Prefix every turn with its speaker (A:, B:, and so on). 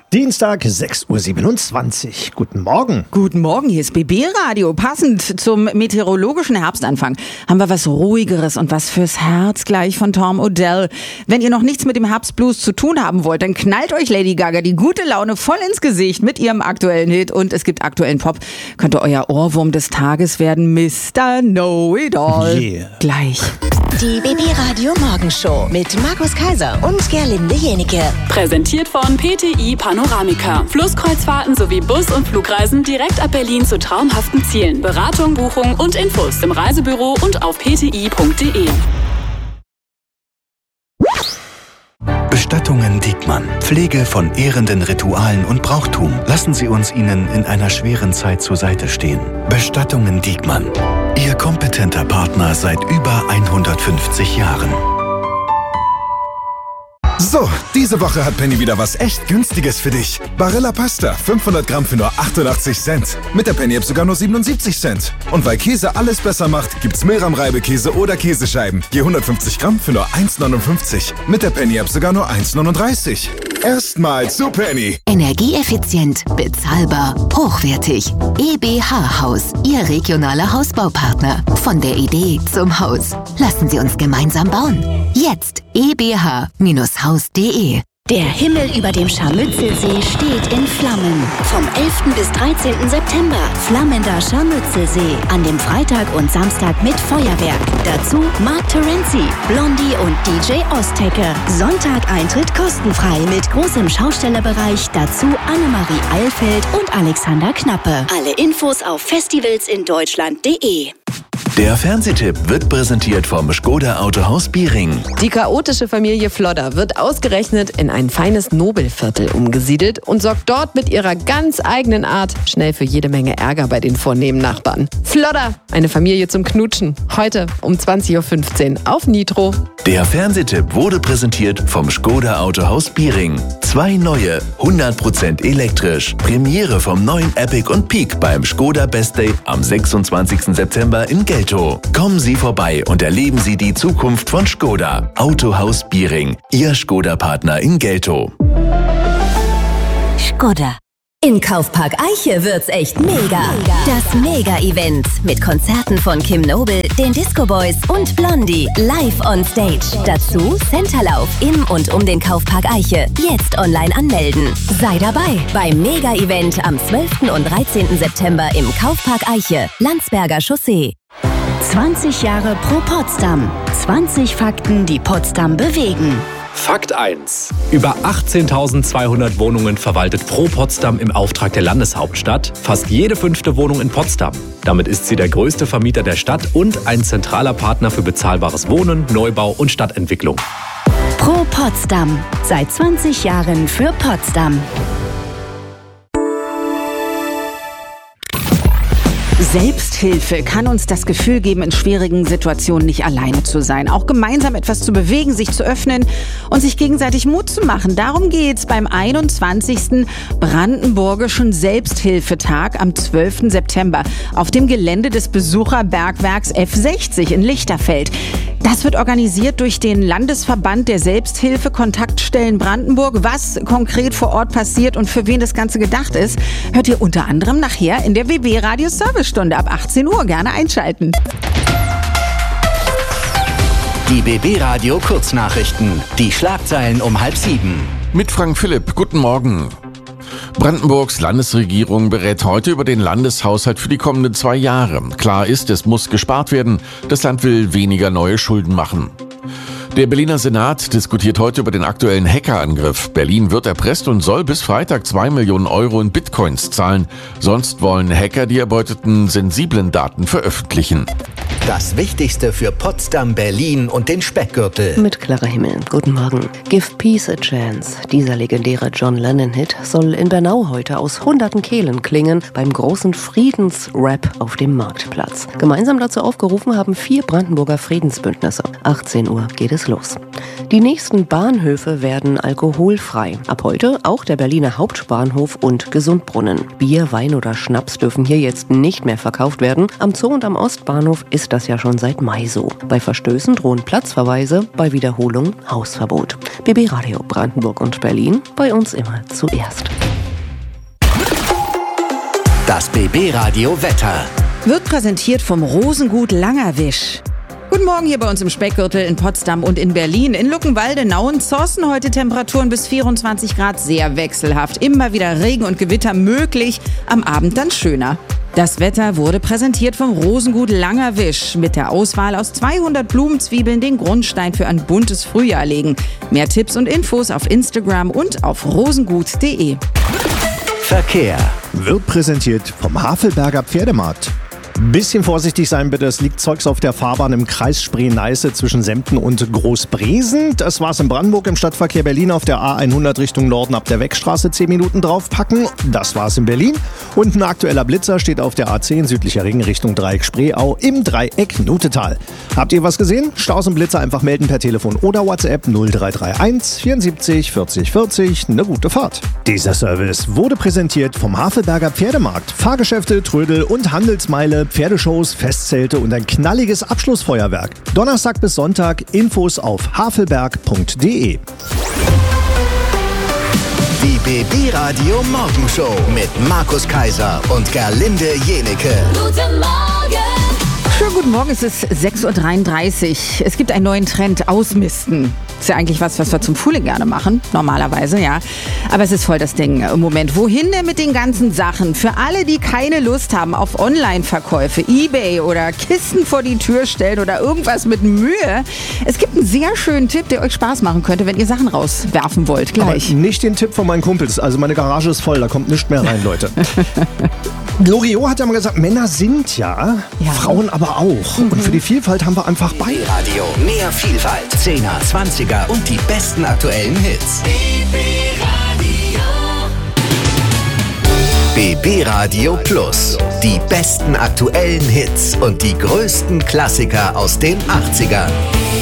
A: Dienstag, 6.27 Uhr. Guten Morgen.
B: Guten Morgen, hier ist BB Radio. Passend zum meteorologischen Herbstanfang haben wir was Ruhigeres und was fürs Herz gleich von Tom Odell. Wenn ihr noch nichts mit dem Herbstblues zu tun haben wollt, dann knallt euch Lady Gaga die gute Laune voll ins Gesicht mit ihrem aktuellen Hit. Und es gibt aktuellen Pop. Könnte euer Ohrwurm des Tages werden, Mr. Know-It-All.
A: Yeah.
B: Gleich.
C: Die BB Radio Morgenshow mit Markus Kaiser und Gerlinde Jenike.
D: Präsentiert von PTI Panoramica. Flusskreuzfahrten sowie Bus- und Flugreisen direkt ab Berlin zu traumhaften Zielen. Beratung, Buchung und Infos im Reisebüro und auf pti.de.
E: Bestattungen Diekmann. Pflege von ehrenden Ritualen und Brauchtum. Lassen Sie uns Ihnen in einer schweren Zeit zur Seite stehen. Bestattungen Diekmann. Ihr kompetenter Partner seit über 150 Jahren.
F: So, diese Woche hat Penny wieder was echt Günstiges für dich. Barilla Pasta, 500 Gramm für nur 88 Cent. Mit der Penny-App sogar nur 77 Cent. Und weil Käse alles besser macht, gibt's Milram-Reibekäse oder Käsescheiben. Je 150 Gramm für nur 1,59. Mit der Penny-App sogar nur 1,39. Erstmal zu Penny.
C: Energieeffizient, bezahlbar, hochwertig. EBH Haus, Ihr regionaler Hausbaupartner. Von der Idee zum Haus. Lassen Sie uns gemeinsam bauen. Jetzt ebh-haus.de. Der Himmel über dem Scharmützelsee steht in Flammen. Vom 11. bis 13. September flammender Scharmützelsee. An dem Freitag und Samstag mit Feuerwerk. Dazu Mark Terenzi, Blondie und DJ Ostecke. Sonntag Eintritt kostenfrei mit großem Schaustellerbereich. Dazu Annemarie Eilfeld und Alexander Knappe. Alle Infos auf festivalsindeutschland.de.
E: Der Fernsehtipp wird präsentiert vom Škoda Autohaus Biering.
G: Die chaotische Familie Flodder wird ausgerechnet in ein feines Nobelviertel umgesiedelt und sorgt dort mit ihrer ganz eigenen Art schnell für jede Menge Ärger bei den vornehmen Nachbarn. Flodder, eine Familie zum Knutschen. Heute um 20.15 Uhr auf Nitro.
E: Der Fernsehtipp wurde präsentiert vom Škoda Autohaus Biering. 2 neue, 100% elektrisch. Premiere vom neuen Epic und Peak beim Škoda Best Day am 26. September in Geltow. Kommen Sie vorbei und erleben Sie die Zukunft von Škoda. Autohaus Biering, Ihr Škoda-Partner in Geltow.
C: Škoda. In Kaufpark Eiche wird's echt mega. Das Mega-Event mit Konzerten von Kim Noble, den Disco Boys und Blondie live on stage. Dazu Centerlauf im und um den Kaufpark Eiche. Jetzt online anmelden. Sei dabei beim Mega-Event am 12. und 13. September im Kaufpark Eiche, Landsberger Chaussee. 20 Jahre pro Potsdam. 20 Fakten, die Potsdam bewegen.
H: Fakt 1. Über 18.200 Wohnungen verwaltet Pro Potsdam im Auftrag der Landeshauptstadt. Fast jede 5. Wohnung in Potsdam. Damit ist sie der größte Vermieter der Stadt und ein zentraler Partner für bezahlbares Wohnen, Neubau und Stadtentwicklung.
C: Pro Potsdam. Seit 20 Jahren für Potsdam.
B: Selbsthilfe kann uns das Gefühl geben, in schwierigen Situationen nicht alleine zu sein. Auch gemeinsam etwas zu bewegen, sich zu öffnen und sich gegenseitig Mut zu machen. Darum geht's beim 21. Brandenburgischen Selbsthilfetag am 12. September auf dem Gelände des Besucherbergwerks F60 in Lichterfeld. Das wird organisiert durch den Landesverband der Selbsthilfe Kontaktstellen Brandenburg. Was konkret vor Ort passiert und für wen das Ganze gedacht ist, hört ihr unter anderem nachher in der BB Radio Servicestunde ab 18 Uhr. Gerne einschalten.
I: Die BB Radio Kurznachrichten. Die Schlagzeilen um 6:30.
J: Mit Frank Philipp. Guten Morgen. Brandenburgs Landesregierung berät heute über den Landeshaushalt für die kommenden 2 Jahre. Klar ist, es muss gespart werden. Das Land will weniger neue Schulden machen. Der Berliner Senat diskutiert heute über den aktuellen Hackerangriff. Berlin wird erpresst und soll bis Freitag 2 Millionen Euro in Bitcoins zahlen. Sonst wollen Hacker die erbeuteten sensiblen Daten veröffentlichen.
I: Das Wichtigste für Potsdam, Berlin und den Speckgürtel.
G: Mit klarer Himmel. Guten Morgen. Give Peace a Chance. Dieser legendäre John Lennon-Hit soll in Bernau heute aus hunderten Kehlen klingen beim großen Friedensrap auf dem Marktplatz. Gemeinsam dazu aufgerufen haben 4 Brandenburger Friedensbündnisse. 18 Uhr geht es los. Die nächsten Bahnhöfe werden alkoholfrei. Ab heute auch der Berliner Hauptbahnhof und Gesundbrunnen. Bier, Wein oder Schnaps dürfen hier jetzt nicht mehr verkauft werden. Am Zoo und am Ostbahnhof ist das ja schon seit Mai so. Bei Verstößen drohen Platzverweise, bei Wiederholung Hausverbot. BB Radio Brandenburg und Berlin, bei uns immer zuerst.
I: Das BB Radio Wetter.
B: Wird präsentiert vom Rosengut Langerwisch. Guten Morgen hier bei uns im Speckgürtel in Potsdam und in Berlin. In Luckenwalde, Nauen, Zossen heute Temperaturen bis 24 Grad, sehr wechselhaft. Immer wieder Regen und Gewitter möglich, am Abend dann schöner. Das Wetter wurde präsentiert vom Rosengut Langerwisch. Mit der Auswahl aus 200 Blumenzwiebeln den Grundstein für ein buntes Frühjahr legen. Mehr Tipps und Infos auf Instagram und auf rosengut.de.
I: Verkehr.
A: Wird präsentiert vom Havelberger Pferdemarkt. Bisschen vorsichtig sein bitte, es liegt Zeugs auf der Fahrbahn im Kreis Spree-Neiße zwischen Sempten und Großbresen. Das war's in Brandenburg im Stadtverkehr Berlin auf der A100 Richtung Norden ab der Weckstraße 10 Minuten draufpacken. Das war's in Berlin. Und ein aktueller Blitzer steht auf der A10 südlicher Ring Richtung Dreieck Spreeau im Dreieck Nutetal. Habt ihr was gesehen? Staus und Blitzer einfach melden per Telefon oder WhatsApp 0331 74 40 40. Eine gute Fahrt. Dieser Service wurde präsentiert vom Havelberger Pferdemarkt. Fahrgeschäfte, Trödel und Handelsmeile, Pferdeshows, Festzelte und ein knalliges Abschlussfeuerwerk. Donnerstag bis Sonntag, Infos auf havelberg.de.
I: Die BB Radio Morgenshow mit Markus Kaiser und Gerlinde Jenecke.
C: Guten Morgen!
B: Schönen guten Morgen, es ist 6.33 Uhr. Es gibt einen neuen Trend, Ausmisten. Ist ja eigentlich was wir zum Frühling gerne machen, normalerweise, ja. Aber es ist voll das Ding im Moment. Wohin denn mit den ganzen Sachen? Für alle, die keine Lust haben auf Online-Verkäufe, eBay oder Kisten vor die Tür stellen oder irgendwas mit Mühe. Es gibt einen sehr schönen Tipp, der euch Spaß machen könnte, wenn ihr Sachen rauswerfen wollt, gleich.
A: Aber nicht den Tipp von meinen Kumpels. Also meine Garage ist voll, da kommt nichts mehr rein, Leute. Loriot hat ja mal gesagt, Männer sind ja, Frauen aber auch. Und für die Vielfalt haben wir einfach beide.
I: Radio, mehr Vielfalt, 10er, 20er und die besten aktuellen Hits. BB Radio Plus. Die besten aktuellen Hits und die größten Klassiker aus den 80ern.